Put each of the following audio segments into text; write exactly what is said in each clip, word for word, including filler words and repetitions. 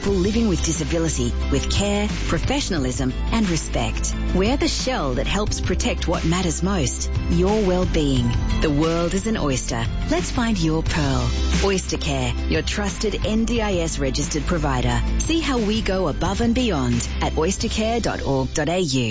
people living with disability with care, professionalism and respect. We're the shell that helps protect what matters most, your well-being. The world is an oyster. Let's find your pearl. Oyster Care, your trusted N D I S registered provider. See how we go above and beyond at oyster care dot org dot a u.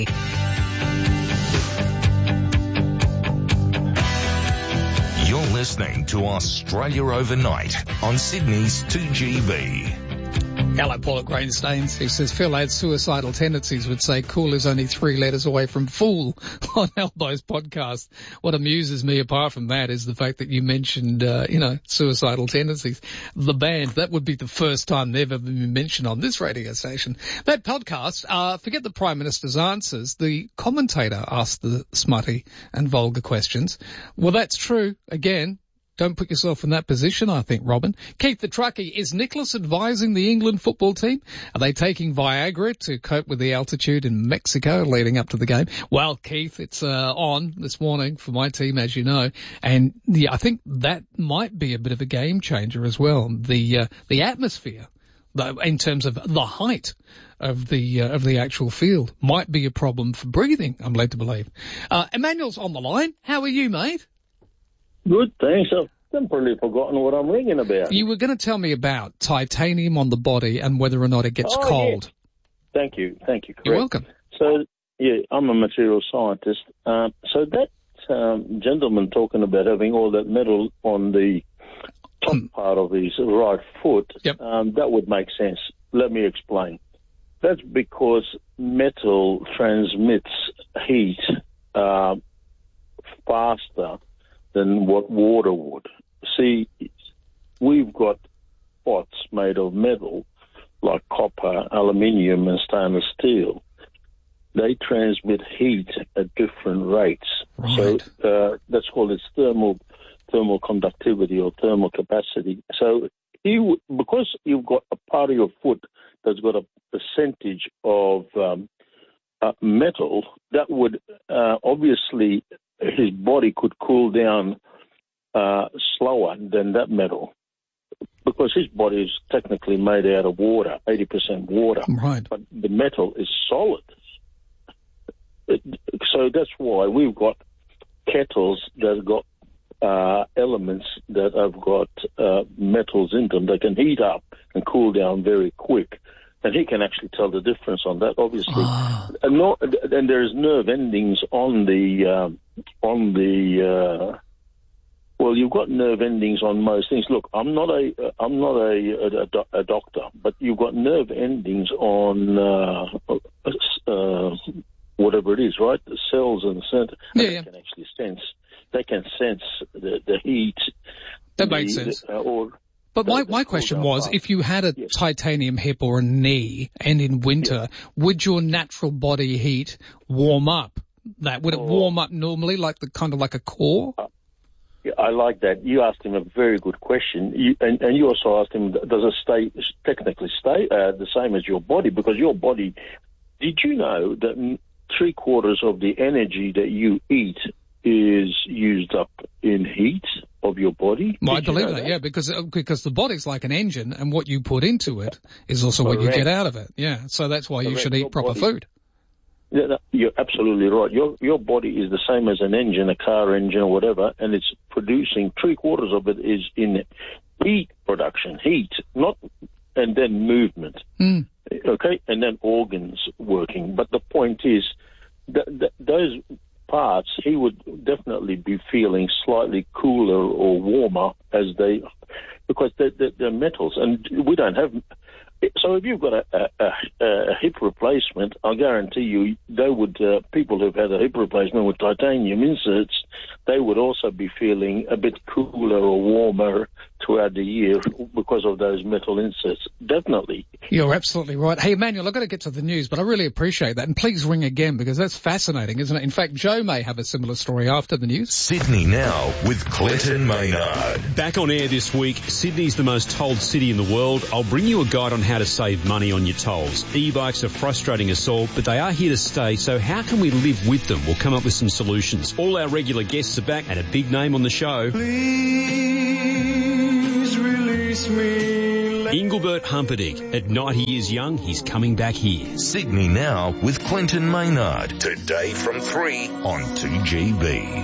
You're listening to Australia Overnight on Sydney's two G B. Hello, Paul at Grainstains. He says, Phil had suicidal tendencies, would say cool is only three letters away from fool on Albo's podcast. What amuses me apart from that is the fact that you mentioned, uh, you know, suicidal tendencies. The band, that would be the first time they've ever been mentioned on this radio station. That podcast, uh, forget the Prime Minister's answers. The commentator asked the smutty and vulgar questions. Well, that's true. Again, don't put yourself in that position, I think, Robin. Keith the Truckie, is Nicholas advising the England football team? Are they taking Viagra to cope with the altitude in Mexico leading up to the game? Well, Keith, it's uh, on this morning for my team, as you know. And yeah, I think that might be a bit of a game changer as well. The uh, the atmosphere, in terms of the height of the uh, of the actual field, might be a problem for breathing, I'm led to believe. Uh, Emmanuel's on the line. How are you, mate? Good, thanks. I've completely forgotten what I'm ringing about. You were going to tell me about titanium on the body and whether or not it gets oh, cold. Yeah. Thank you, thank you. Correct. You're welcome. So, yeah, I'm a material scientist. Uh, so that um, gentleman talking about having all that metal on the top part of his right foot, yep. um, that would make sense. Let me explain. That's because metal transmits heat uh, faster than what water would. See, we've got pots made of metal, like copper, aluminium, and stainless steel. They transmit heat at different rates. Right. So uh, that's called its thermal thermal conductivity or thermal capacity. So you, because you've got a part of your foot that's got a percentage of um, uh, metal, that would uh, obviously his body could cool down uh, slower than that metal, because his body is technically made out of water, eighty percent water. Right. But the metal is solid. It, so that's why we've got kettles that have got uh, elements that have got uh, metals in them that can heat up and cool down very quick. And he can actually tell the difference on that, obviously. Oh. And, no, and there's nerve endings on the um, on the. Uh, well, you've got nerve endings on most things. Look, I'm not a I'm not a, a, a doctor, but you've got nerve endings on uh, uh, whatever it is, right? The cells in the center. Yeah, they yeah. can actually sense. They can sense the, the heat. That the, makes sense. The, uh, or, But my, my question was, if you had a yes. titanium hip or a knee, and in winter, yes. would your natural body heat warm up? That would it oh. warm up normally, like the kind of like a core? Uh, yeah, I like that. You asked him a very good question, you, and, and you also asked him, does it stay technically stay uh, the same as your body? Because your body, did you know that three quarters of the energy that you eat is used up in heat of your body? Well, I Did you believe know that, that, yeah, because because the body's like an engine, and what you put into it is also Correct. what you get out of it. Yeah, so that's why you Correct. should eat Your proper body- food. Yeah, no, you're absolutely right. Your your body is the same as an engine, a car engine or whatever, and it's producing three quarters of it is in heat production, heat, not and then movement. Mm. Okay, and then organs working. But the point is that, that those parts, he would definitely be feeling slightly cooler or warmer as they, because they're, they're, they're metals, and we don't have. So if you've got a, a, a, a hip replacement, I guarantee you, they would uh, people who've had a hip replacement with titanium inserts, they would also be feeling a bit cooler or warmer throughout the year because of those metal inserts. Definitely. You're absolutely right. Hey, Emmanuel, I've got to get to the news, but I really appreciate that. And please ring again, because that's fascinating, isn't it? In fact, Joe may have a similar story after the news. Sydney Now with Clinton Maynard. Back on air this week, Sydney's the most tolled city in the world. I'll bring you a guide on how to save money on your tolls. E-bikes are frustrating us all, but they are here to stay, so how can we live with them? We'll come up with some solutions. All our regular guests are back, and a big name on the show. Please release me, Engelbert Humperdinck. At ninety years young, he's coming back here. Sydney Now with Quentin Maynard. Today from three on two G B.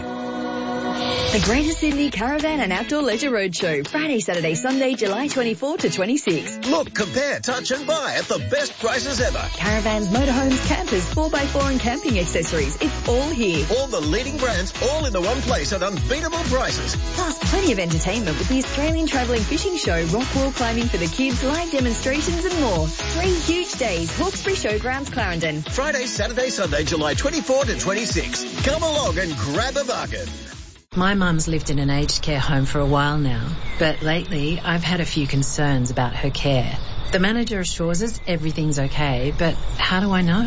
The Greater Sydney Caravan and Outdoor Leisure Roadshow, Friday, Saturday, Sunday, July twenty-fourth to twenty-sixth. Look, compare, touch and buy at the best prices ever. Caravans, motorhomes, campers, four by four and camping accessories. It's all here. All the leading brands, all in the one place at unbeatable prices. Plus, plenty of entertainment with the Australian Travelling Fishing Show, rock wall climbing for the kids, live demonstrations and more. Three huge days, Hawkesbury Showgrounds, Clarendon. Friday, Saturday, Sunday, July twenty-fourth to twenty-sixth. Come along and grab a bucket. My mum's lived in an aged care home for a while now, but lately I've had a few concerns about her care. The manager assures us everything's okay, but how do I know?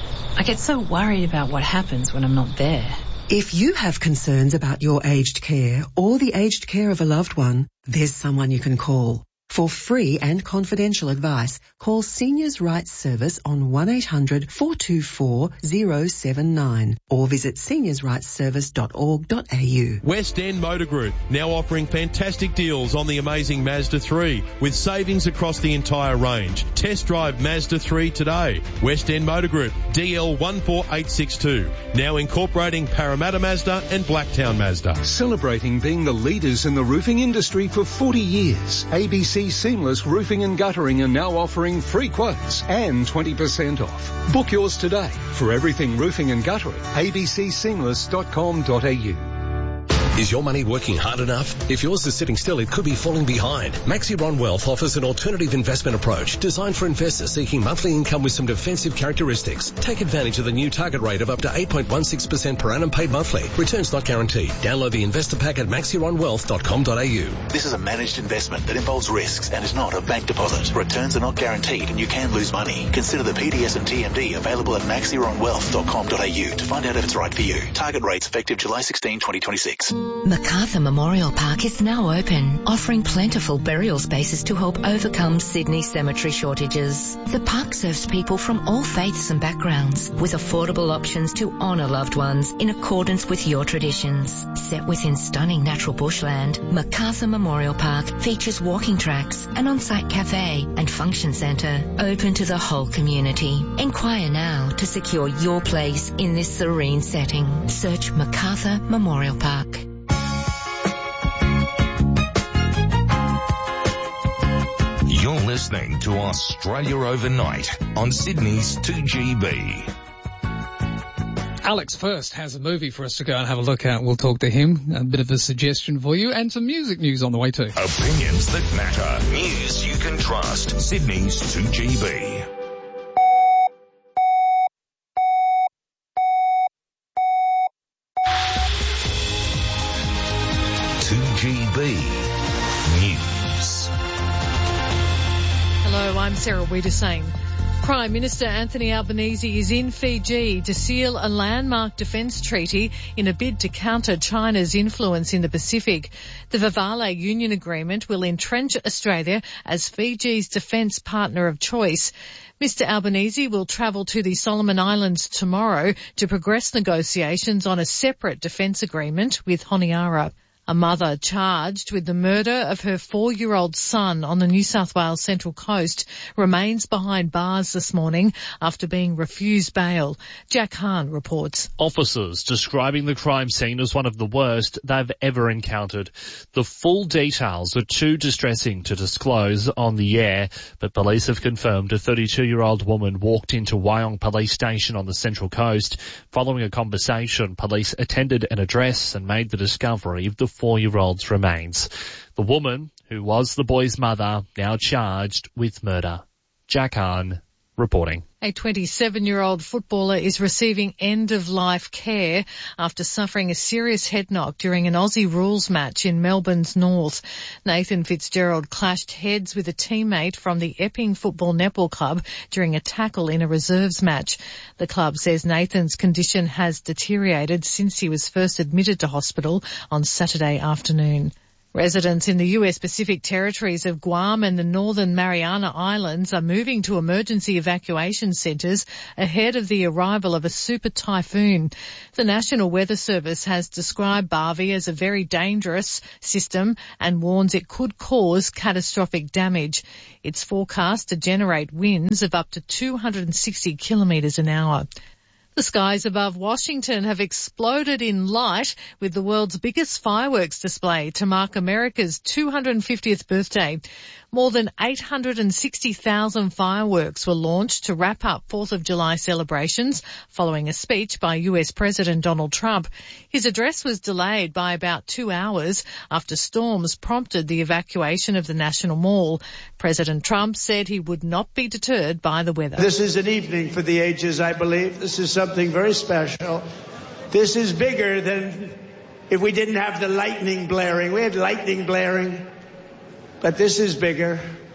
I get so worried about what happens when I'm not there. If you have concerns about your aged care or the aged care of a loved one, there's someone you can call. For free and confidential advice, call Seniors Rights Service on one eight hundred four two four zero seven nine or visit seniors rights service dot org dot a u. West End Motor Group, now offering fantastic deals on the amazing Mazda three with savings across the entire range. Test drive Mazda three today. West End Motor Group, D L one four eight six two, now incorporating Parramatta Mazda and Blacktown Mazda. Celebrating being the leaders in the roofing industry for forty years, A B C Seamless Roofing and Guttering are now offering free quotes and twenty percent off. Book yours today for everything roofing and guttering. a b c seamless dot com dot a u. Is your money working hard enough? If yours is sitting still, it could be falling behind. Maxiron Wealth offers an alternative investment approach designed for investors seeking monthly income with some defensive characteristics. Take advantage of the new target rate of up to eight point one six percent per annum paid monthly. Returns not guaranteed. Download the investor pack at maxiron wealth dot com dot a u. This is a managed investment that involves risks and is not a bank deposit. Returns are not guaranteed and you can lose money. Consider the P D S and T M D available at maxiron wealth dot com dot a u to find out if it's right for you. Target rates effective July sixteenth, twenty twenty-six. Macarthur Memorial Park is now open, offering plentiful burial spaces to help overcome Sydney's cemetery shortages. The park serves people from all faiths and backgrounds, with affordable options to honour loved ones in accordance with your traditions. Set within stunning natural bushland, Macarthur Memorial Park features walking tracks, an on-site cafe and function centre open to the whole community. Inquire now to secure your place in this serene setting. Search Macarthur Memorial Park. You're listening to Australia Overnight on Sydney's two G B. Alex First has a movie for us to go and have a look at. We'll talk to him. A bit of a suggestion for you and some music news on the way too. Opinions that matter. News you can trust. Sydney's two G B. two G B News. Hello, I'm Sarah Wiedersame. Prime Minister Anthony Albanese is in Fiji to seal a landmark defence treaty in a bid to counter China's influence in the Pacific. The Vivale Union Agreement will entrench Australia as Fiji's defence partner of choice. Mister Albanese will travel to the Solomon Islands tomorrow to progress negotiations on a separate defence agreement with Honiara. A mother charged with the murder of her four-year-old son on the New South Wales Central Coast remains behind bars this morning after being refused bail. Jack Hahn reports. Officers describing the crime scene as one of the worst they've ever encountered. The full details are too distressing to disclose on the air, but police have confirmed a thirty-two-year-old woman walked into Wyong Police Station on the Central Coast. Following a conversation, police attended an address and made the discovery of the four-year-old's remains. The woman, who was the boy's mother, now charged with murder. Jack Hahn reporting. A twenty-seven-year-old footballer is receiving end-of-life care after suffering a serious head knock during an Aussie rules match in Melbourne's north. Nathan Fitzgerald clashed heads with a teammate from the Epping Football Netball Club during a tackle in a reserves match. The club says Nathan's condition has deteriorated since he was first admitted to hospital on Saturday afternoon. Residents in the U S Pacific territories of Guam and the Northern Mariana Islands are moving to emergency evacuation centres ahead of the arrival of a super typhoon. The National Weather Service has described Barbie as a very dangerous system and warns it could cause catastrophic damage. It's forecast to generate winds of up to two hundred sixty kilometres an hour. The skies above Washington have exploded in light with the world's biggest fireworks display to mark America's two hundred fiftieth birthday. More than eight hundred sixty thousand fireworks were launched to wrap up fourth of July celebrations following a speech by U S President Donald Trump. His address was delayed by about two hours after storms prompted the evacuation of the National Mall. President Trump said he would not be deterred by the weather. This is an evening for the ages, I believe. This is something very special. This is bigger than if we didn't have the lightning blaring. We had lightning blaring. But this is bigger,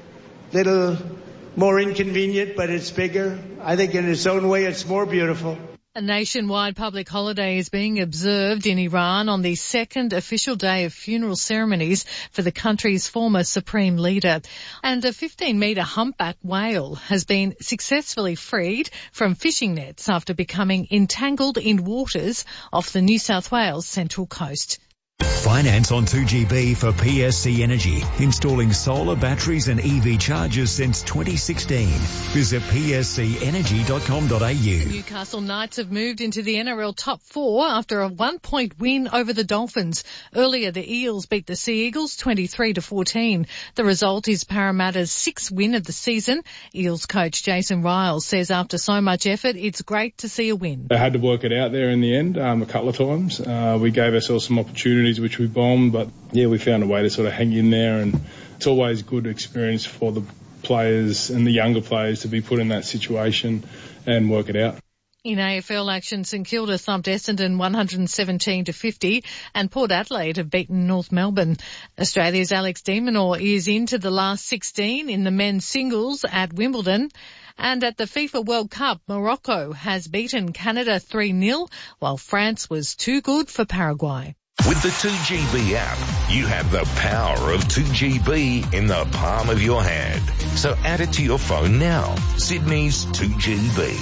little more inconvenient, but it's bigger. I think in its own way it's more beautiful. A nationwide public holiday is being observed in Iran on the second official day of funeral ceremonies for the country's former supreme leader. And a fifteen metre humpback whale has been successfully freed from fishing nets after becoming entangled in waters off the New South Wales Central Coast. Finance on two G B for P S C Energy, installing solar batteries and E V chargers since twenty sixteen. Visit p s c energy dot com dot a u. Newcastle Knights have moved into the N R L top four after a one-point win over the Dolphins. Earlier, the Eels beat the Sea Eagles twenty-three to fourteen. The result is Parramatta's sixth win of the season. Eels coach Jason Riles says after so much effort, it's great to see a win. They had to work it out there in the end um, a couple of times. Uh, we gave ourselves some opportunities which we bombed, but yeah, we found a way to sort of hang in there, and it's always good experience for the players and the younger players to be put in that situation and work it out. In A F L action, St Kilda thumped Essendon one hundred seventeen to fifty and Port Adelaide have beaten North Melbourne. Australia's Alex de Minaur is into the last sixteen in the men's singles at Wimbledon. And at the FIFA World Cup, Morocco has beaten Canada three nil, while France was too good for Paraguay. With the two G B app, you have the power of two G B in the palm of your hand. So add it to your phone now. Sydney's two G B.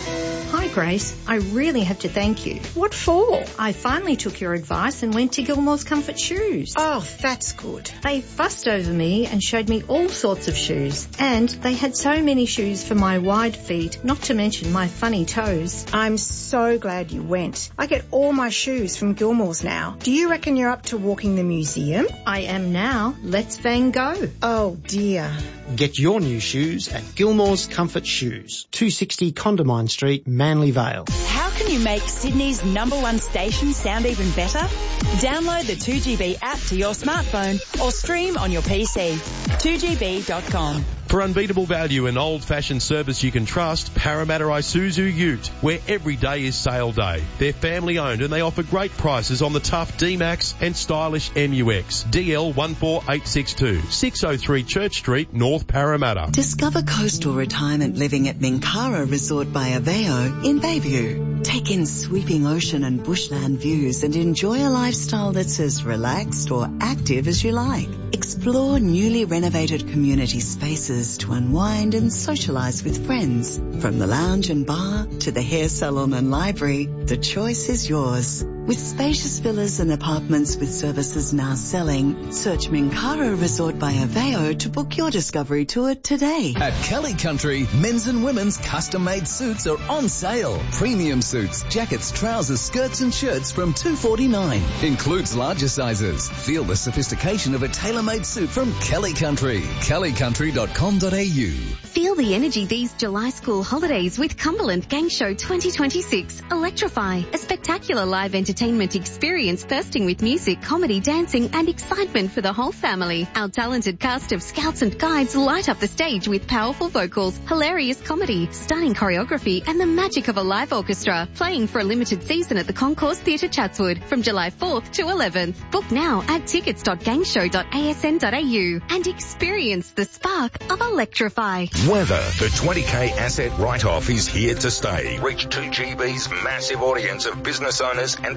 Hi Grace, I really have to thank you. What for? I finally took your advice and went to Gilmore's Comfort Shoes. Oh, that's good. They fussed over me and showed me all sorts of shoes. And they had so many shoes for my wide feet, not to mention my funny toes. I'm so glad you went. I get all my shoes from Gilmore's now. Do you reckon you're up to walking the museum? I am now. Let's Van Gogh. Oh dear. Get your new shoes at Gilmore's Comfort Shoes, two sixty Condamine Street, Manly Vale. How can you make Sydney's number one station sound even better? Download the two G B app to your smartphone or stream on your P C. two G B dot com. For unbeatable value and old-fashioned service you can trust, Parramatta Isuzu Ute, where every day is sale day. They're family-owned and they offer great prices on the tough D-Max and stylish M U X. D L one four eight six two, six oh three Church Street, North Parramatta. Discover coastal retirement living at Minkara Resort by Aveo in Bayview. Take in sweeping ocean and bushland views and enjoy a lifestyle that's as relaxed or active as you like. Explore newly renovated community spaces to unwind and socialise with friends. From the lounge and bar to the hair salon and library, the choice is yours. With spacious villas and apartments with services now selling, search Minkara Resort by Aveo to book your discovery tour today. At Kelly Country, men's and women's custom-made suits are on sale. Premium suits, jackets, trousers, skirts and shirts from two forty-nine. Includes larger sizes. Feel the sophistication of a tailor-made suit from Kelly Country. kelly country dot com dot a u. Feel the energy these July school holidays with Cumberland Gang Show twenty twenty-six. Electrify, a spectacular live entertainment experience bursting with music, comedy, dancing and excitement for the whole family. Our talented cast of scouts and guides light up the stage with powerful vocals, hilarious comedy, stunning choreography and the magic of a live orchestra. Playing for a limited season at the Concourse Theatre Chatswood from July fourth to eleventh. Book now at tickets dot gangshow dot a s n dot a u and experience the spark of Electrify. Weather. The twenty K asset write-off is here to stay. Reach two G B's massive audience of business owners and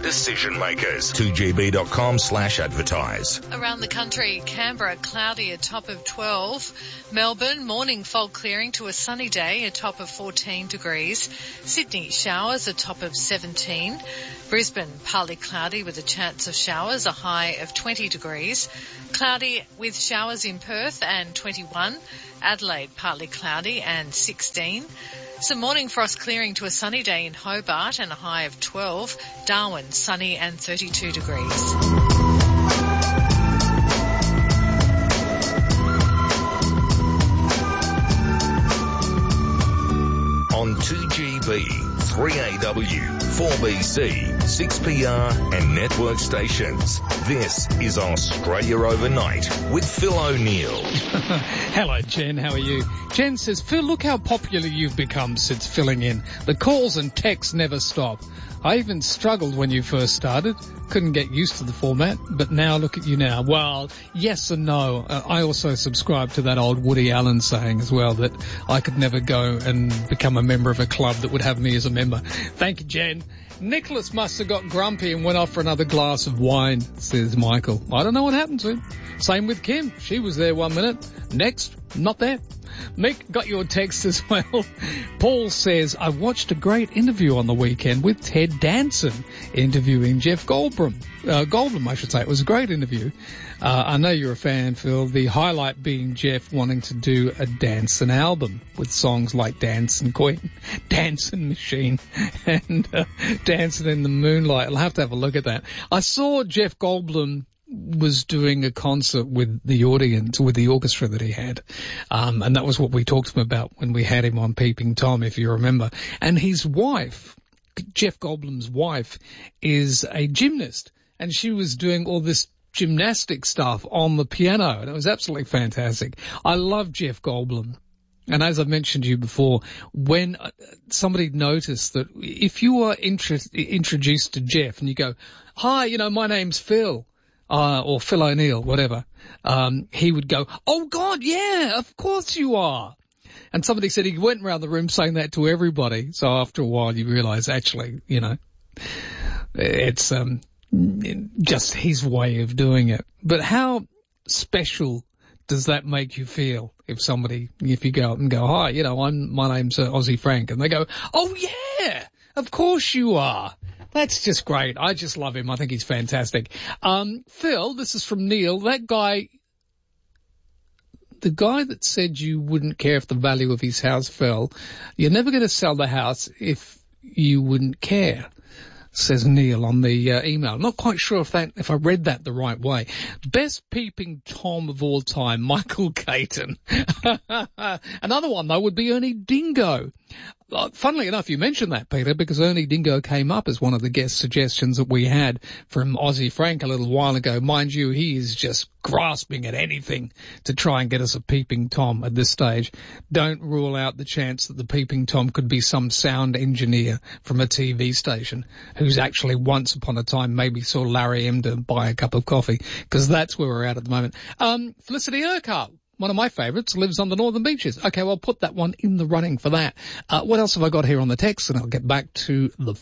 decision makers. two g b dot com slash advertise. Around the country, Canberra cloudy, a top of twelve. Melbourne, morning fog clearing to a sunny day, a top of fourteen degrees. Sydney, showers, a top of seventeen. Brisbane, partly cloudy with a chance of showers, a high of twenty degrees. Cloudy with showers in Perth and twenty-one. Adelaide, partly cloudy and sixteen. Some morning frost clearing to a sunny day in Hobart and a high of twelve. Darwin, sunny and thirty-two degrees. On two G B, three A W, four B C, six P R and network stations. This is Australia Overnight with Phil O'Neill. Hello, Jen. How are you? Jen says, Phil, look how popular you've become since filling in. The calls and texts never stop. I even struggled when you first started. Couldn't get used to the format, but now look at you now. Well, yes and no. Uh, I also subscribe to that old Woody Allen saying as well that I could never go and become a member of a club that would have me as a member. Thank you, Jen. Nicholas must have got grumpy and went off for another glass of wine, says Michael. I don't know what happened to him. Same with Kim. She was there one minute. Next, not there. Mick, got your text as well. Paul says, I watched a great interview on the weekend with Ted Danson interviewing Jeff Goldblum. Uh, Goldblum, I should say. It was a great interview. Uh, I know you're a fan, Phil. The highlight being Jeff wanting to do a Danson album with songs like Dancing Queen, Dancing Machine, and uh, Dancing in the Moonlight. I'll have to have a look at that. I saw Jeff Goldblum was doing a concert with the audience, with the orchestra that he had. Um, and that was what we talked to him about when we had him on Peeping Tom, if you remember. And his wife, Jeff Goldblum's wife, is a gymnast. And she was doing all this gymnastic stuff on the piano. And it was absolutely fantastic. I love Jeff Goldblum. And as I mentioned to you before, when somebody noticed that if you were intro- introduced to Jeff and you go, hi, you know, my name's Phil, Uh, or Phil O'Neill, whatever, um, he would go, oh God, yeah, of course you are. And somebody said he went around the room saying that to everybody. So after a while you realise actually, you know, it's, um, just his way of doing it. But how special does that make you feel if somebody, if you go out and go, hi, you know, I'm, my name's uh, Aussie Frank, and they go, oh yeah, of course you are. That's just great. I just love him. I think he's fantastic. Um, Phil, this is from Neil. That guy, the guy that said you wouldn't care if the value of his house fell, you're never going to sell the house if you wouldn't care, says Neil on the uh, email. Not quite sure if that, if I read that the right way. Best Peeping Tom of all time, Michael Caton. Another one, though, would be Ernie Dingo. Uh, funnily enough, you mentioned that, Peter, because Ernie Dingo came up as one of the guest suggestions that we had from Aussie Frank a little while ago. Mind you, he is just grasping at anything to try and get us a Peeping Tom at this stage. Don't rule out the chance that the Peeping Tom could be some sound engineer from a T V station who's actually once upon a time maybe saw Larry Emder buy a cup of coffee, because that's where we're at at the moment. Um, Felicity Urquhart, one of my favourites, lives on the northern beaches. Okay, well, I'll put that one in the running for that. Uh, what else have I got here on the text? And I'll get back to the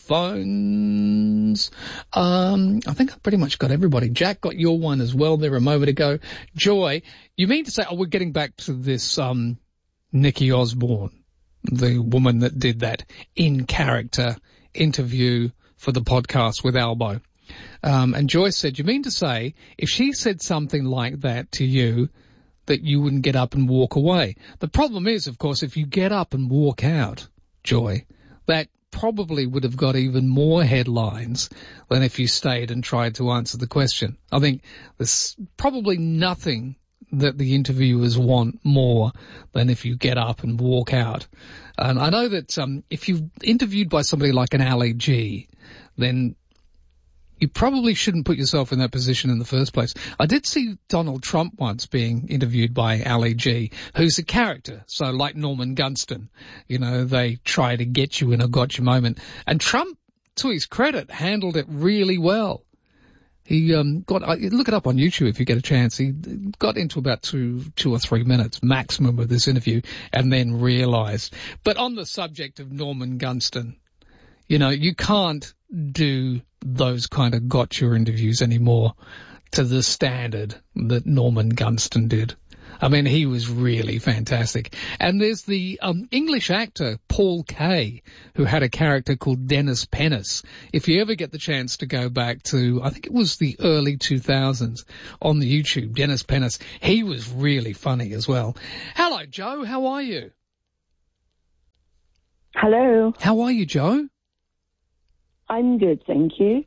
phones. Um, I think I've pretty much got everybody. Jack got your one as well there a moment ago. Joy, you mean to say, oh, we're getting back to this, um, Nikki Osborne, the woman that did that in-character interview for the podcast with Albo. Um, and Joyce said, you mean to say, if she said something like that to you, that you wouldn't get up and walk away? The problem is, of course, if you get up and walk out, Joy, that probably would have got even more headlines than if you stayed and tried to answer the question. I think there's probably nothing that the interviewers want more than if you get up and walk out. And I know that um, if you're interviewed by somebody like an Ali G, then you probably shouldn't put yourself in that position in the first place. I did see Donald Trump once being interviewed by Ali G, who's a character. So like Norman Gunston, you know, they try to get you in a gotcha moment. And Trump, to his credit, handled it really well. He um got, look it up on YouTube if you get a chance. He got into about two, two or three minutes maximum of this interview and then realized. But on the subject of Norman Gunston, you know, you can't do those kind of gotcha interviews anymore to the standard that Norman Gunston did. I mean, he was really fantastic. And there's the um, English actor Paul Kaye, who had a character called Dennis Pennis. If you ever get the chance to go back to, I think it was the early two thousands on the YouTube, Dennis Pennis, he was really funny as well. Hello, Joe. How are you? Hello. How are you, Joe? I'm good, thank you.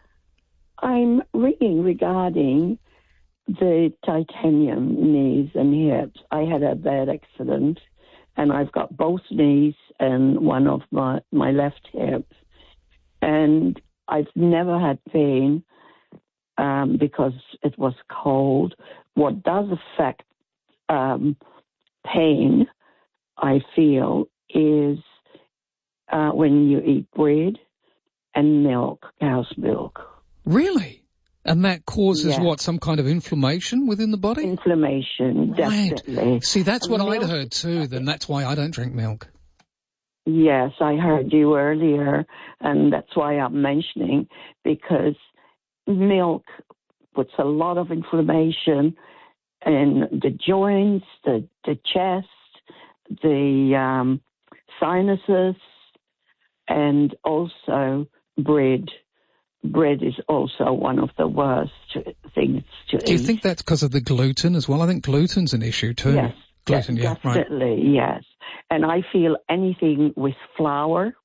I'm ringing regarding the titanium knees and hips. I had a bad accident, and I've got both knees and one of my, my left hip. And I've never had pain um, because it was cold. What does affect um, pain, I feel, is uh, when you eat bread and milk, cow's milk. Really? And that causes yeah. what, some kind of inflammation within the body? Inflammation, right. definitely. See, that's and what milk, I'd heard too, then that's why I don't drink milk. Yes, I heard you earlier, and that's why I'm mentioning, because milk puts a lot of inflammation in the joints, the, the chest, the um, sinuses, and also bread. Bread is also one of the worst things to eat. Do you think that's because of the gluten as well? I think gluten's an issue too. Yes, gluten, yeah, definitely, right. yes. And I feel anything with flour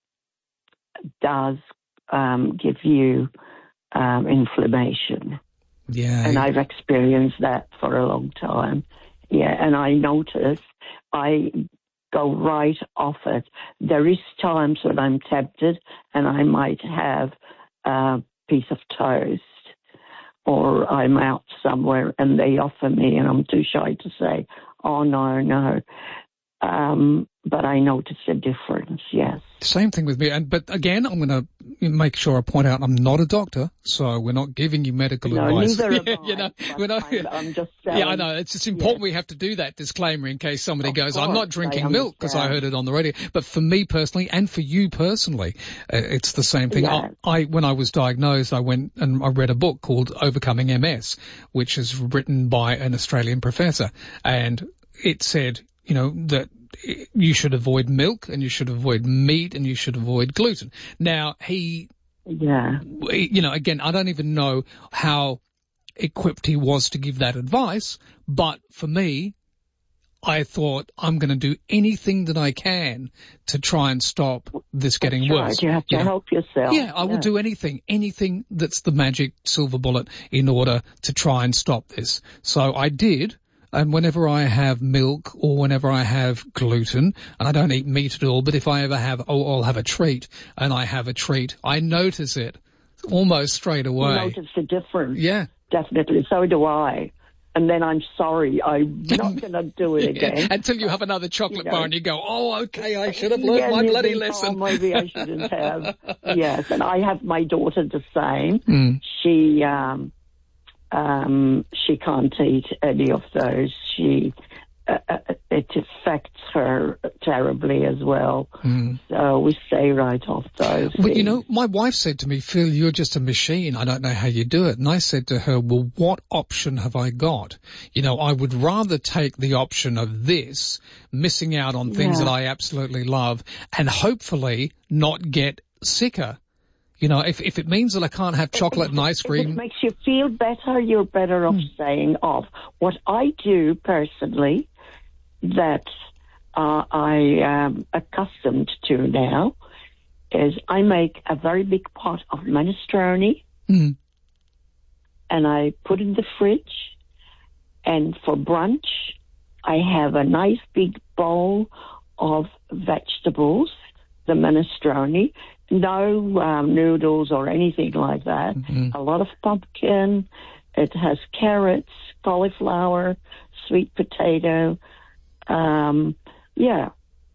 does um, give you um, inflammation. Yeah. And I've experienced that for a long time. Yeah, and I notice I go right off it. There is times when I'm tempted and I might have a piece of toast, or I'm out somewhere and they offer me and I'm too shy to say, oh, no, no. Um, but I notice a difference, yes. Same thing with me. And But again, I'm going to make sure I point out I'm not a doctor, so we're not giving you medical no, advice. Neither yeah, am I, you know, we're not, I'm, I'm just saying. Yeah, I know. It's just important yes. we have to do that disclaimer in case somebody Of goes, course, I'm not drinking I milk because I heard it on the radio. But for me personally, and for you personally, uh, it's the same thing. Yeah. I, I, when I was diagnosed, I went and I read a book called Overcoming M S, which is written by an Australian professor. And it said, you know, that you should avoid milk and you should avoid meat and you should avoid gluten. Now, he, yeah, you know, again, I don't even know how equipped he was to give that advice, but for me, I thought I'm going to do anything that I can to try and stop this getting that's worse. Right. You have to you know? help yourself. Yeah, I will yeah. do anything, anything that's the magic silver bullet in order to try and stop this. So I did. And whenever I have milk or whenever I have gluten, and I don't eat meat at all, but if I ever have, oh, I'll have a treat, and I have a treat, I notice it almost straight away. You notice the difference. Yeah. Definitely. So do I. And then I'm sorry. I'm not going to do it yeah. again. Until you have another chocolate you know. bar and you go, oh, okay, I should have learned yeah, my bloody think, lesson. Oh, maybe I shouldn't have. Yes, and I have my daughter the same. Mm. She... um Um, she can't eat any of those. She, uh, it affects her terribly as well. Mm. So we stay right off those. Well, things. you know, my wife said to me, Phil, you're just a machine. I don't know how you do it. And I said to her, well, what option have I got? You know, I would rather take the option of this, missing out on things Yeah. that I absolutely love, and hopefully not get sicker. You know, if if it means that I can't have chocolate and ice cream... If it makes you feel better, you're better off Mm. staying off. What I do personally, that uh, I am accustomed to now, is I make a very big pot of minestrone, Mm. and I put in the fridge, and for brunch, I have a nice big bowl of vegetables, the minestrone, no um, noodles or anything like that. Mm-hmm. A lot of pumpkin. It has carrots, cauliflower, sweet potato. Um, yeah.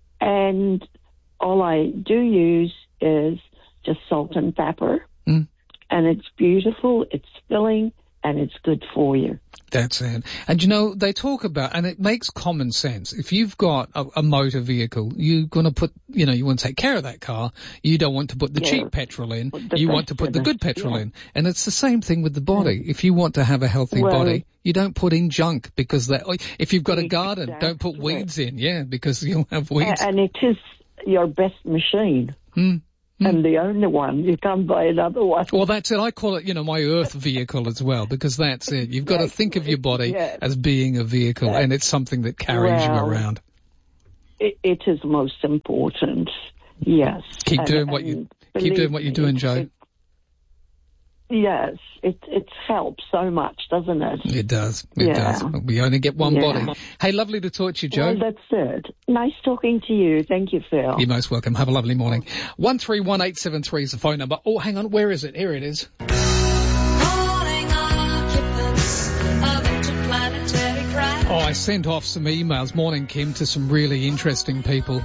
And all I do use is just salt and pepper. Mm. And it's beautiful. It's filling. and it's good for you. That's it. And you know, they talk about, and it makes common sense. If you've got a, a motor vehicle, you're going to put, you know, you want to take care of that car. You don't want to put the Yeah. cheap petrol in. The You best want to put in the it, good petrol yeah. in. And it's the same thing with the body. If you want to have a healthy Well- body, you don't put in junk because that, if you've got a garden, don't put Exactly. weeds in. Yeah, because you'll have weeds. A- And it is your best machine. Hmm. And the only one. You can't buy another one. Well, that's it. I call it, you know, my earth vehicle as well, because that's it. You've got to think of your body Yes. as being a vehicle, Yes. and it's something that carries you Well, around. It, it is most important. Yes. Keep And- doing what you and keep believe doing what you're me, doing, it- Joe. it- Yes, it it helps so much, doesn't it? It does. It Yeah. does. We only get one Yeah. body. Hey, lovely to talk to you, Joe. Well, that's it. Nice talking to you. Thank you, Phil. You're most welcome. Have a lovely morning. One three one eight seven three is the phone number. Oh, hang on. Where is it? Here it is. Oh, I sent off some emails. Morning, Kim, to some really interesting people.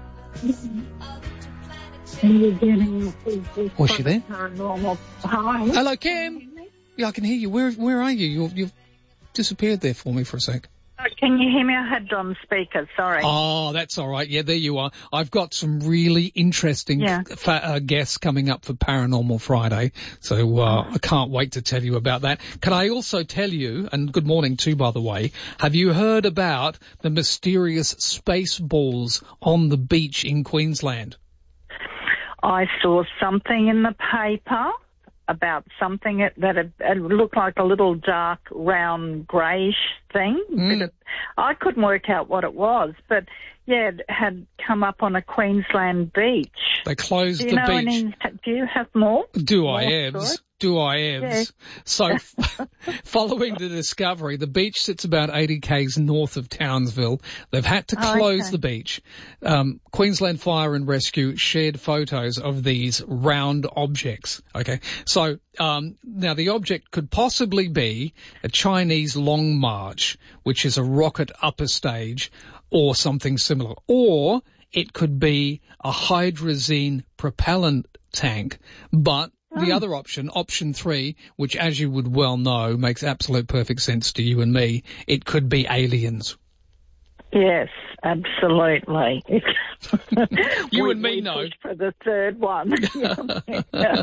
Was she there? Hi. Hello, Kim. Yeah, I can hear you. Where Where are you? You've, you've disappeared there for me for a sec. Uh, Can you hear me? I had on speaker, sorry. Oh, that's all right. Yeah, there you are. I've got some really interesting Yeah. fa- uh, guests coming up for Paranormal Friday, so uh, I can't wait to tell you about that. Can I also tell you, and good morning too, by the way, have you heard about the mysterious space balls on the beach in Queensland? I saw something in the paper about something that, that it, it looked like a little dark, round, greyish thing. Mm. But it, I couldn't work out what it was, but yeah, it had come up on a Queensland beach. They closed Do you the know beach. any? Do you have more? Do I More Evs? stories? Do I Evs? So, following the discovery, the beach sits about eighty k's north of Townsville. They've had to Oh, close okay. the beach. Um, Queensland Fire and Rescue shared photos of these round objects. Okay, so um, now the object could possibly be a Chinese Long March, which is a rocket upper stage, or something similar, or it could be a hydrazine propellant tank, but the Oh. other option, option three, which as you would well know makes absolute perfect sense to you and me, it could be aliens. Yes, absolutely. You We- and me we know. pushed for the third one. yeah.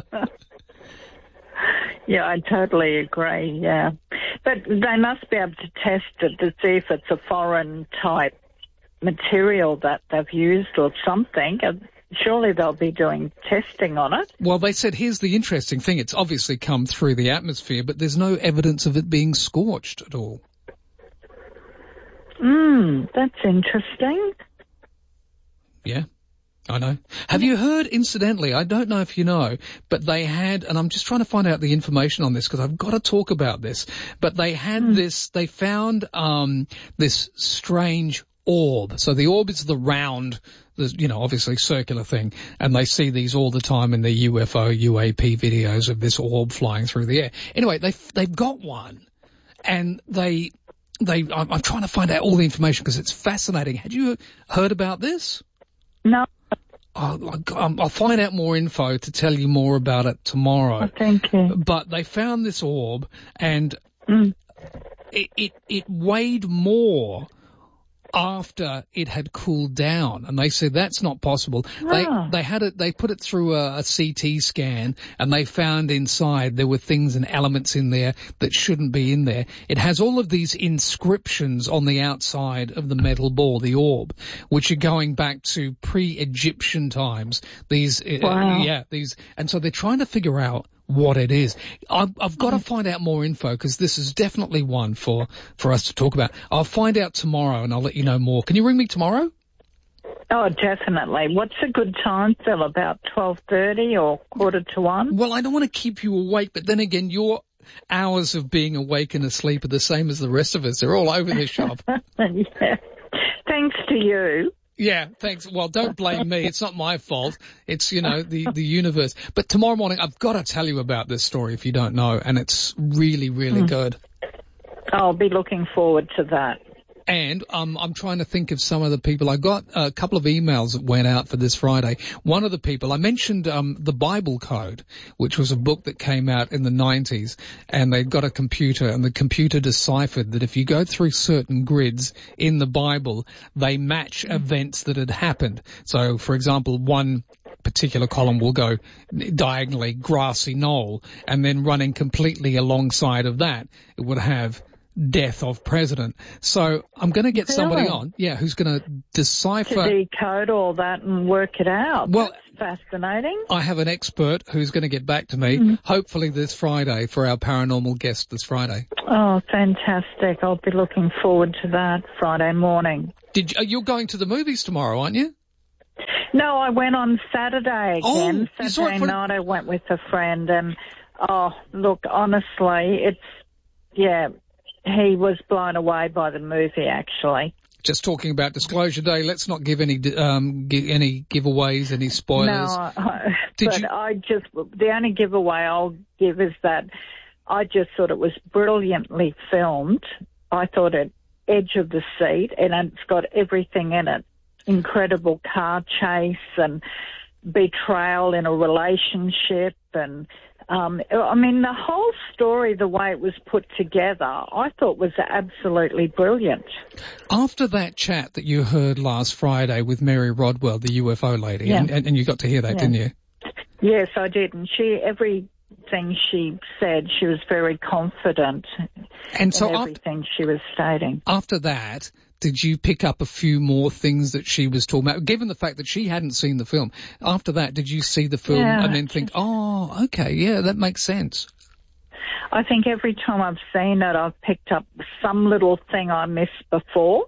Yeah, I totally agree, yeah. But they must be able to test it to see if it's a foreign type material that they've used or something. Uh, Surely they'll be doing testing on it. Well, they said here's the interesting thing. It's obviously come through the atmosphere, but there's no evidence of it being scorched at all. Hmm, that's interesting. Yeah, I know. Have you heard, incidentally, I don't know if you know, but they had, and I'm just trying to find out the information on this because I've got to talk about this, but they had this, they found um this strange orb. So the orb is the round, the, you know, obviously circular thing, and they see these all the time in the U F O, U A P videos of this orb flying through the air. Anyway, they they've got one, and they they I'm, I'm trying to find out all the information because it's fascinating. Had you heard about this? No. I'll, I'll I'll find out more info to tell you more about it tomorrow. Oh, thank you. But they found this orb, and Mm. it, it it weighed more after it had cooled down, and they said that's not possible. Ah. They they had it. They put it through a, a C T scan, and they found inside there were things and elements in there that shouldn't be in there. It has all of these inscriptions on the outside of the metal ball, the orb, which are going back to pre-Egyptian times. These, uh, Wow. yeah, these, and so they're trying to figure out what it is. I've, I've got to find out more info because this is definitely one for, for us to talk about. I'll find out tomorrow and I'll let you know more. Can you ring me tomorrow? Oh, definitely. What's a good time, Phil? About twelve thirty or quarter to one? Well, I don't want to keep you awake, but then again, your hours of being awake and asleep are the same as the rest of us. They're all over the shop. Yeah. Thanks to you. Yeah, thanks. Well, don't blame me. It's not my fault. It's, you know, the, the universe. But tomorrow morning, I've got to tell you about this story if you don't know, and it's really, really Mm. good. I'll be looking forward to that. And um, I'm trying to think of some of the people. I got a couple of emails that went out for this Friday. One of the people, I mentioned um, the Bible Code, which was a book that came out in the nineties, and they got a computer, and the computer deciphered that if you go through certain grids in the Bible, they match events that had happened. So, for example, one particular column will go diagonally grassy knoll, and then running completely alongside of that, it would have death of president. So I'm going to get somebody Really? on, yeah, who's going to decipher. To decode all that and work it out. Well, That's fascinating. I have an expert who's going to get back to me, Mm. hopefully this Friday, for our paranormal guest this Friday. Oh, fantastic. I'll be looking forward to that Friday morning. Did you, you're going to the movies tomorrow, aren't you? No, I went on Saturday Oh, again. you saw it Saturday for- night I went with a friend, and, oh, look, honestly, it's, yeah, he was blown away by the movie, actually. Just talking about Disclosure Day, let's not give any um gi- any giveaways, any spoilers. No, I, Did but you- I just, the only giveaway I'll give is that I just thought it was brilliantly filmed. I thought it edge of the seat, and it's got everything in it. Incredible car chase and betrayal in a relationship, and um, I mean, the whole story, the way it was put together, I thought was absolutely brilliant. After that chat that you heard last Friday with Mary Rodwell, the U F O lady, Yeah. and, and, and you got to hear that, Yeah. didn't you? Yes, I did, and she, everything she said, she was very confident And so in after- everything she was stating. After that, did you pick up a few more things that she was talking about? Given the fact that she hadn't seen the film, after that, did you see the film Yeah. and then think, oh, okay, yeah, that makes sense? I think every time I've seen it, I've picked up some little thing I missed before.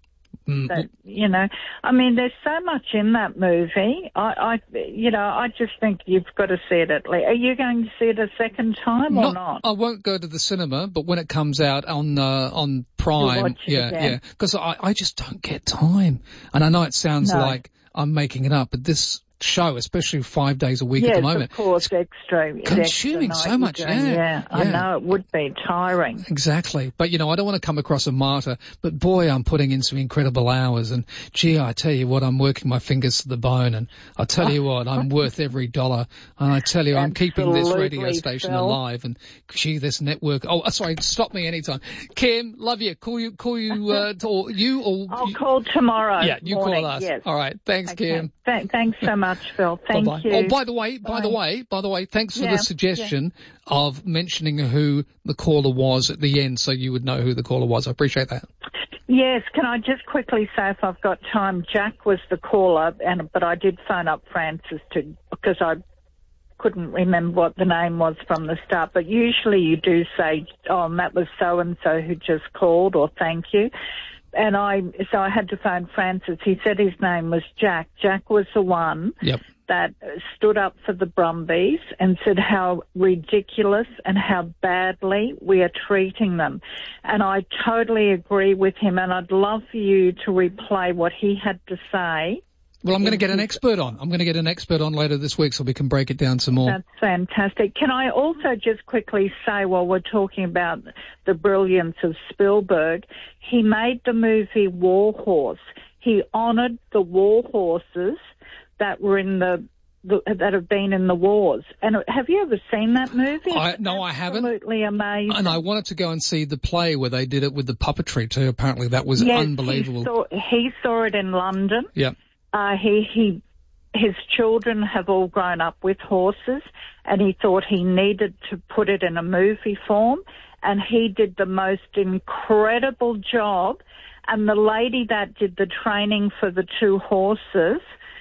Mm. That, you know, I mean, there's so much in that movie. I, I, you know, I just think you've got to see it at least. Are you going to see it a second time or not? I won't go to the cinema, but when it comes out on uh, on Prime, watch it yeah, again. yeah, because I, I just don't get time. And I know it sounds No. like I'm making it up, but this show, especially five days a week yes, at the moment, of course, extra. consuming extra so night much, you're doing, yeah, I yeah. know it would be tiring. Exactly. But, you know, I don't want to come across a martyr, but boy, I'm putting in some incredible hours. And, gee, I tell you what, I'm working my fingers to the bone. And I tell you what, I'm worth every dollar. And I tell you, I'm keeping this radio Absolutely, station Phil. alive. And, gee, this network. Oh, sorry, stop me anytime. Kim, love you. Call you, call you, uh, to, or you or... I'll call tomorrow. Yeah, you morning, call us. Yes. All right. Thanks, Okay. Kim. Th- thanks so much, Phil. Thank Bye-bye. you. Oh, by the way, by Bye. the way, by the way, thanks for Yeah, the suggestion of mentioning who the caller was at the end so you would know who the caller was. I appreciate that. Yes, can I just quickly say, if I've got time, Jack was the caller, and but I did phone up Francis to because I couldn't remember what the name was from the start. But usually you do say, "Oh, and that was so and so who just called," or "Thank you." And I so I had to phone Francis. He said his name was Jack. Jack was the one Yep. that stood up for the Brumbies and said how ridiculous and how badly we are treating them. And I totally agree with him, and I'd love for you to replay what he had to say. Well, I'm going to get an expert on. I'm going to get an expert on later this week so we can break it down some more. That's fantastic. Can I also just quickly say, while we're talking about the brilliance of Spielberg, he made the movie War Horse. He honoured the war horses that were in the, the that have been in the wars. And have you ever seen that movie? I, no, I haven't. Absolutely amazing. And I wanted to go and see the play where they did it with the puppetry too. Apparently that was Yes, unbelievable. He saw, he saw it in London. Yeah. Uh, he, he, his children have all grown up with horses, and he thought he needed to put it in a movie form, and he did the most incredible job. And the lady that did the training for the two horses,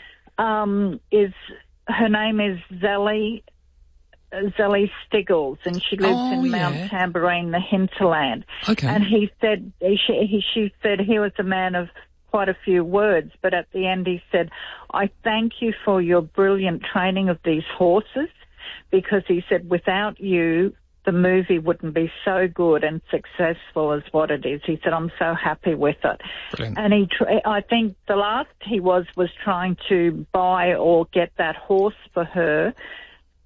um, is, her name is Zelly, Zelly Stiggles, and she lives Oh, in Mount yeah. Tambourine, the hinterland. Okay. And he said, she, he, she said he was a man of quite a few words, but at the end he said, I thank you for your brilliant training of these horses, because he said, without you, the movie wouldn't be so good and successful as what it is. He said, I'm so happy with it. Brilliant. And he, tr- I think the last he was, was trying to buy or get that horse for her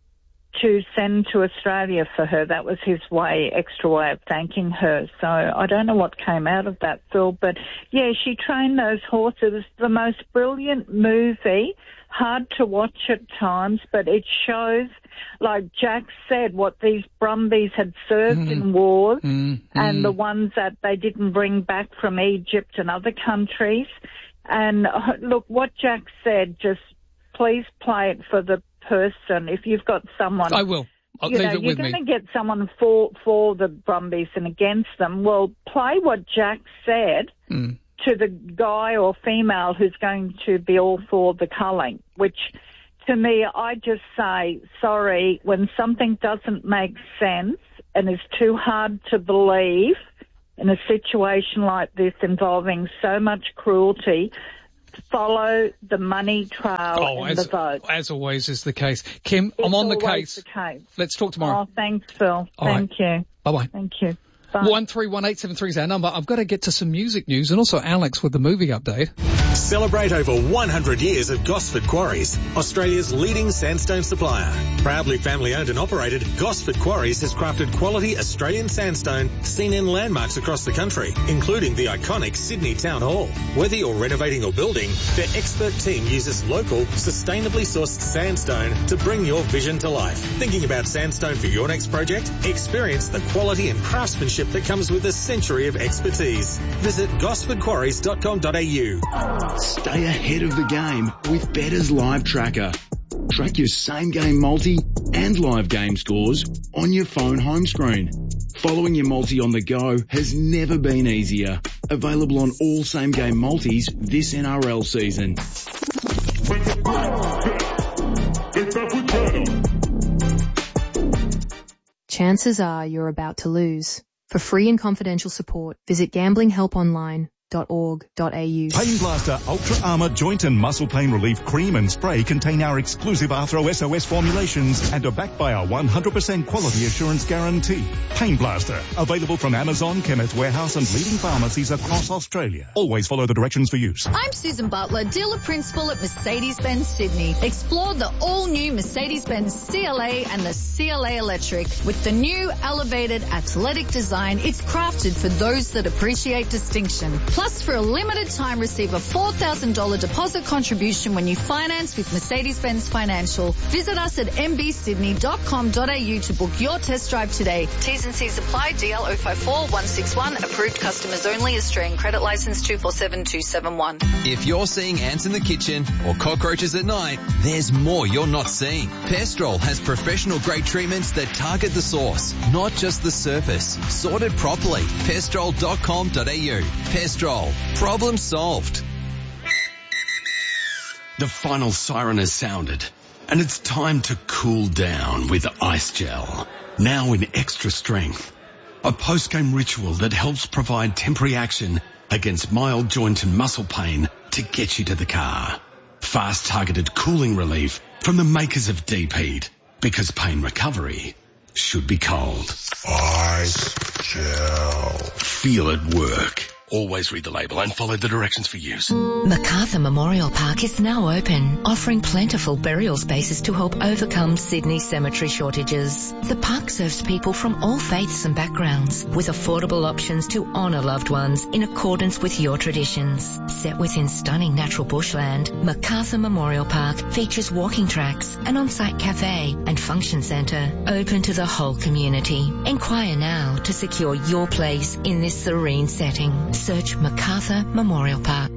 to send to Australia for her. That was his way, extra way of thanking her. So I don't know what came out of that, Phil. But, yeah, she trained those horses. The most brilliant movie, hard to watch at times, but it shows, like Jack said, what these Brumbies had served mm. in wars mm. and mm. the ones that they didn't bring back from Egypt and other countries. And, uh, look, what Jack said, just please play it for the person. If you've got someone, I will. I'll you leave know, it you're with me. going to get someone for for the Brumbies and against them. Well, play what Jack said mm. to the guy or female who's going to be all for the culling. Which, to me, I just say sorry when something doesn't make sense and is too hard to believe in a situation like this involving so much cruelty. Follow the money trail oh, and as, the vote. As always is the case. Kim, it's I'm on the always case. the case. Let's talk tomorrow. Oh, thanks, Phil. All Thank right. you. Bye-bye. Thank you. Bye. one three one eight seven three is our number. I've got to get to some music news and also Alex with the movie update. Celebrate over one hundred years at Gosford Quarries, Australia's leading sandstone supplier. Proudly family owned and operated, Gosford Quarries has crafted quality Australian sandstone seen in landmarks across the country, including the iconic Sydney Town Hall. Whether you're renovating or building, their expert team uses local, sustainably sourced sandstone to bring your vision to life. Thinking about sandstone for your next project? Experience the quality and craftsmanship that comes with a century of expertise. Visit gosford quarries dot com dot a u. Stay ahead of the game with Bettor's Live Tracker. Track your same-game multi and live game scores on your phone home screen. Following your multi on the go has never been easier. Available on all same-game multis this N R L season. Chances are you're about to lose. For free and confidential support, visit gambling help online dot org dot a u. Pain Blaster Ultra Armour Joint and Muscle Pain Relief Cream and Spray contain our exclusive Arthro S O S formulations and are backed by our one hundred percent quality assurance guarantee. Pain Blaster, available from Amazon, Chemist Warehouse and leading pharmacies across Australia. Always follow the directions for use. I'm Susan Butler, dealer principal at Mercedes-Benz Sydney. Explore the all-new Mercedes-Benz C L A and the C L A Electric. With the new elevated athletic design, it's crafted for those that appreciate distinction. Plus, for a limited time, receive a four thousand dollars deposit contribution when you finance with Mercedes-Benz Financial. Visit us at m b sydney dot com dot a u to book your test drive today. T's and C's apply. D L zero five four one six one. Approved customers only. Australian credit license two four seven two seven one. If you're seeing ants in the kitchen or cockroaches at night, there's more you're not seeing. Pestrol has professional grade treatments that target the source, not just the surface. Sorted properly. pestrol dot com dot a u. Pestrol. Problem solved. The final siren has sounded, and it's time to cool down with Ice Gel. Now in extra strength. A post-game ritual that helps provide temporary action against mild joint and muscle pain to get you to the car. Fast targeted cooling relief from the makers of Deep Heat, because pain recovery should be cold. Ice Gel. Feel it work. Always read the label and follow the directions for use. Macarthur Memorial Park is now open, offering plentiful burial spaces to help overcome Sydney's cemetery shortages. The park serves people from all faiths and backgrounds, with affordable options to honour loved ones in accordance with your traditions. Set within stunning natural bushland, Macarthur Memorial Park features walking tracks, an on-site cafe and function centre open to the whole community. Inquire now to secure your place in this serene setting. Search Macarthur Memorial Park.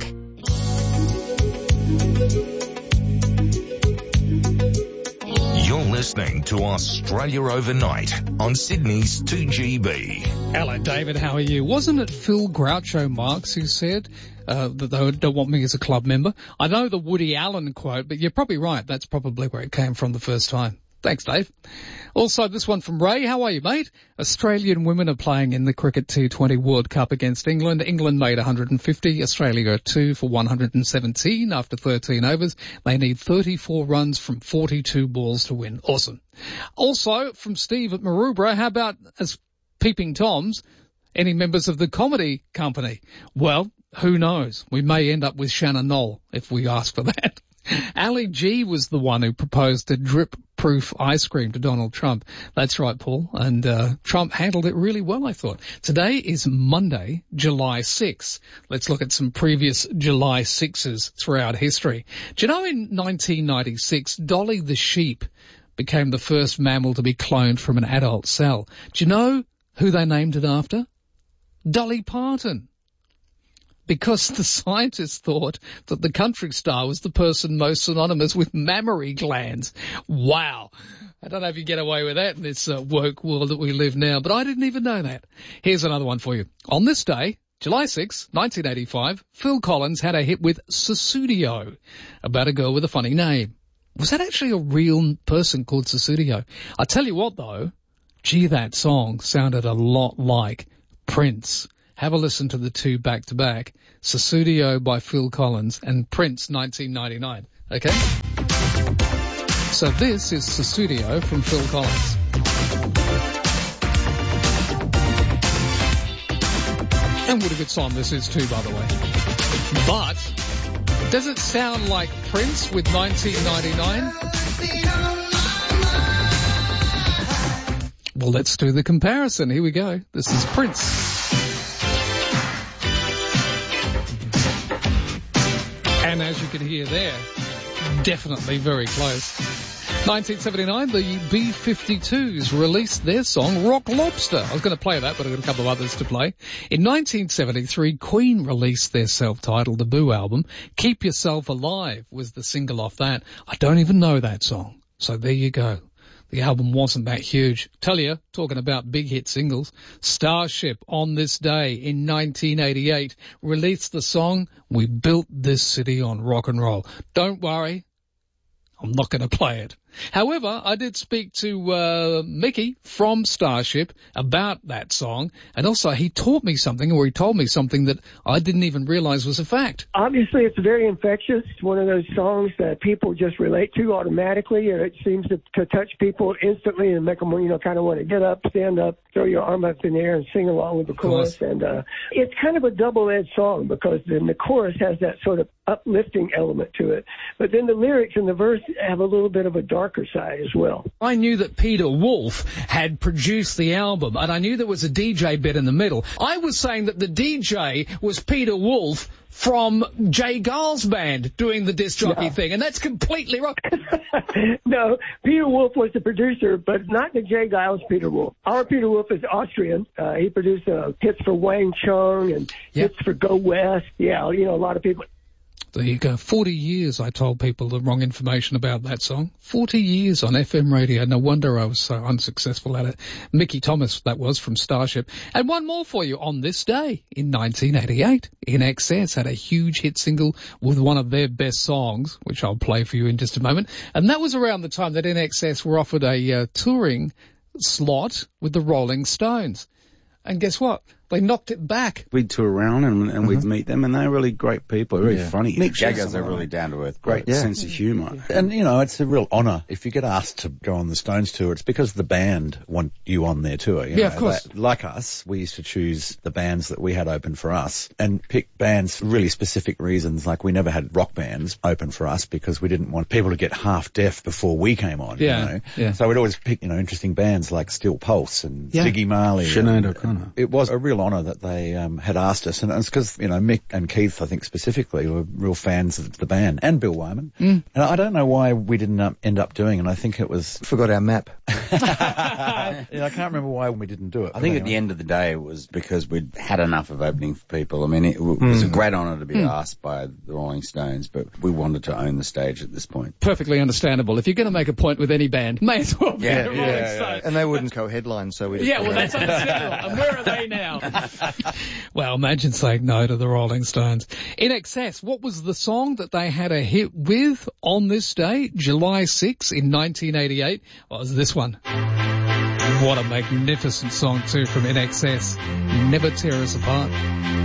You're listening to Australia Overnight on Sydney's two G B. Hello, David. How are you? Wasn't it Phil Groucho Marx who said uh, that they don't want me as a club member? I know the Woody Allen quote, but you're probably right. That's probably where it came from the first time. Thanks, Dave. Also, this one from Ray. How are you, mate? Australian women are playing in the Cricket T twenty World Cup against England. England made one hundred fifty. Australia are two for one hundred seventeen after thirteen overs. They need thirty-four runs from forty-two balls to win. Awesome. Also, from Steve at Maroubra, how about as Peeping Toms, any members of the comedy company? Well, who knows? We may end up with Shannon Knoll if we ask for that. Ali G was the one who proposed a drip proof ice cream to Donald Trump. That's right, Paul. And uh, Trump handled it really well, I thought. Today is Monday, July sixth. Let's look at some previous July sixes throughout history. Do you know in nineteen ninety-six, Dolly the sheep became the first mammal to be cloned from an adult cell? Do you know who they named it after? Dolly Parton. Because the scientists thought that the country star was the person most synonymous with mammary glands. Wow. I don't know if you get away with that in this uh, woke world that we live now, but I didn't even know that. Here's another one for you. On this day, July sixth, nineteen eighty-five, Phil Collins had a hit with Sussudio, about a girl with a funny name. Was that actually a real person called Sussudio? I tell you what, though, gee, that song sounded a lot like Prince. Have a listen to the two back-to-back, Sussudio by Phil Collins and Prince nineteen ninety-nine, okay? So this is Sussudio from Phil Collins. And what a good song this is too, by the way. But does it sound like Prince with nineteen ninety-nine? Well, let's do the comparison. Here we go. This is Prince. And as you can hear there, definitely very close. nineteen seventy-nine, the B fifty-twos released their song Rock Lobster. I was going to play that, but I've got a couple of others to play. In nineteen seventy-three, Queen released their self-titled debut album. Keep Yourself Alive was the single off that. I don't even know that song. So there you go. The album wasn't that huge. Tell you, talking about big hit singles, Starship on this day in nineteen eighty-eight released the song We Built This City on Rock and Roll. Don't worry, I'm not going to play it. However, I did speak to uh, Mickey from Starship about that song, and also he taught me something, or he told me something that I didn't even realize was a fact. Obviously, it's very infectious. It's one of those songs that people just relate to automatically, and it seems to, to touch people instantly and make them, you know, kind of want to get up, stand up, throw your arm up in the air and sing along with the chorus. And uh, it's kind of a double-edged song because then the chorus has that sort of uplifting element to it, but then the lyrics and the verse have a little bit of a darker side as well. I knew that Peter Wolf had produced the album, and I knew there was a D J bit in the middle. I was saying that the D J was Peter Wolf from Jay Giles' band doing the disc jockey no. thing, and that's completely wrong. No, Peter Wolf was the producer, but not the Jay Giles Peter Wolf. Our Peter Wolf is Austrian. Uh, he produced uh, hits for Wang Chung and yep. hits for Go West. Yeah, you know, a lot of people. There you go. Forty years I told people the wrong information about that song. Forty years on F M radio. No wonder I was so unsuccessful at it. Mickey Thomas, that was, from Starship. And one more for you. On this day in nineteen eighty-eight, I N X S had a huge hit single with one of their best songs, which I'll play for you in just a moment. And that was around the time that I N X S were offered a uh, touring slot with the Rolling Stones. And guess what? They knocked it back. We'd tour around and, and mm-hmm. we'd meet them, and they're really great people, really yeah. funny. Mick Jagger's are really down to earth. Great yeah. sense of humour. Yeah. And, you know, it's a real honour. If you get asked to go on the Stones tour, it's because the band want you on their tour. You yeah, know? of course. They, like us, we used to choose the bands that we had open for us and pick bands for really specific reasons. Like, we never had rock bands open for us because we didn't want people to get half deaf before we came on. Yeah. You know? yeah. So we'd always pick, you know, interesting bands like Steel Pulse and yeah. Ziggy Marley. Sinead O'Connor. It was a real honour that they um, had asked us, and it's because, you know, Mick and Keith, I think specifically, were real fans of the band, and Bill Wyman. Mm. And I don't know why we didn't um, end up doing it. I think it was... Forgot our map. yeah, I can't remember why we didn't do it. I think anyway. At the end of the day, it was because we'd had enough of opening for people. I mean, it, it was mm. a great honour to be mm. asked by the Rolling Stones, but we wanted to own the stage at this point. Perfectly understandable. If you're going to make a point with any band, may as well be yeah, the yeah, Rolling yeah, Stones. Yeah. And they wouldn't co-headline, so we... Yeah, well, that's understandable. And where are they now? Well, imagine saying no to the Rolling Stones. I N X S, what was the song that they had a hit with on this day, July sixth in nineteen eighty-eight? Well, it was this one. What a magnificent song too from I N X S. Never Tear Us Apart.